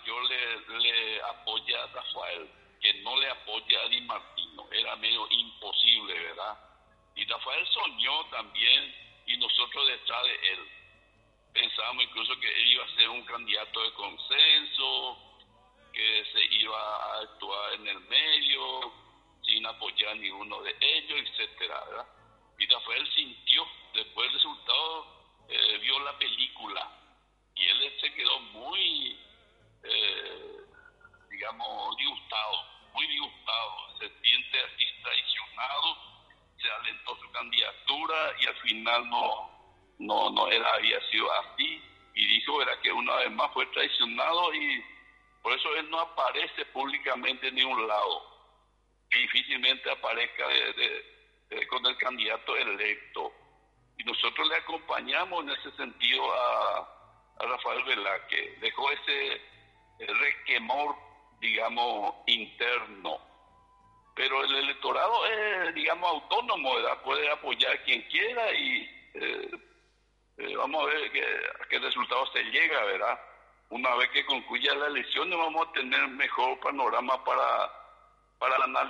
mayor le apoya a Rafael, que no le apoya a Di Martino. Era medio imposible, ¿verdad? Y Rafael soñó también, y nosotros detrás de él. Pensábamos incluso que él iba a ser un candidato de consenso, que se iba a actuar en el medio, sin apoyar a ninguno de ellos, etcétera, ¿verdad? Y Rafael sintió, después del resultado, vio la película, y él se quedó muy, digamos, muy disgustado, se siente así traicionado, se alentó su candidatura y al final no había sido así, y dijo era que una vez más fue traicionado, y por eso él no aparece públicamente en ningún lado, y difícilmente aparezca con el candidato electo. Y nosotros le acompañamos en ese sentido a Rafael Velázquez. Dejó ese resquemor, digamos, interno. Pero el electorado es, digamos, autónomo, ¿verdad? Puede apoyar a quien quiera y vamos a ver a qué resultado se llega, ¿verdad? Una vez que concluya las elecciones vamos a tener mejor panorama para analizar